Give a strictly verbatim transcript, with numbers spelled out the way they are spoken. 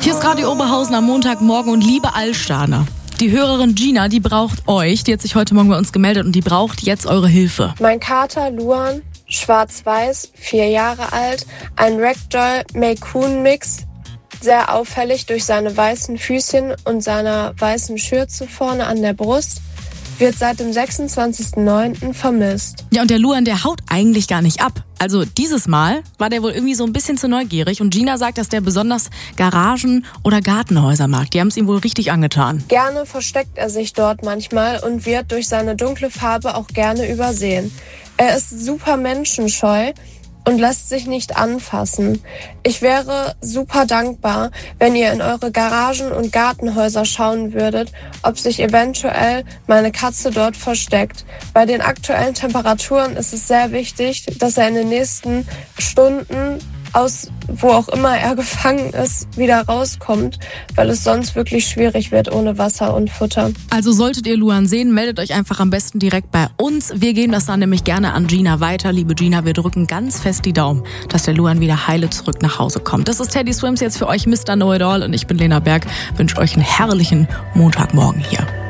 Hier ist Radio Oberhausen am Montagmorgen und liebe Allstaner. Die Hörerin Gina, die braucht euch, die hat sich heute Morgen bei uns gemeldet und die braucht jetzt eure Hilfe. Mein Kater Luan, schwarz-weiß, vier Jahre alt, ein Ragdoll Maine-Coon-Mix, sehr auffällig durch seine weißen Füßchen und seiner weißen Schürze vorne an der Brust, wird seit dem sechsundzwanzigsten neunten vermisst. Ja, und der Luan, der haut eigentlich gar nicht ab. Also dieses Mal war der wohl irgendwie so ein bisschen zu neugierig und Gina sagt, dass der besonders Garagen oder Gartenhäuser mag. Die haben es ihm wohl richtig angetan. Gerne versteckt er sich dort manchmal und wird durch seine dunkle Farbe auch gerne übersehen. Er ist super menschenscheu und lässt sich nicht anfassen. Ich wäre super dankbar, wenn ihr in eure Garagen und Gartenhäuser schauen würdet, ob sich eventuell meine Katze dort versteckt. Bei den aktuellen Temperaturen ist es sehr wichtig, dass er in den nächsten Stunden aus wo auch immer er gefangen ist, wieder rauskommt, weil es sonst wirklich schwierig wird ohne Wasser und Futter. Also solltet ihr Luan sehen, meldet euch einfach am besten direkt bei uns. Wir geben das dann nämlich gerne an Gina weiter. Liebe Gina, wir drücken ganz fest die Daumen, dass der Luan wieder heile zurück nach Hause kommt. Das ist Teddy Swims jetzt für euch, Mister Know It All, und ich bin Lena Berg. Wünsche euch einen herrlichen Montagmorgen hier.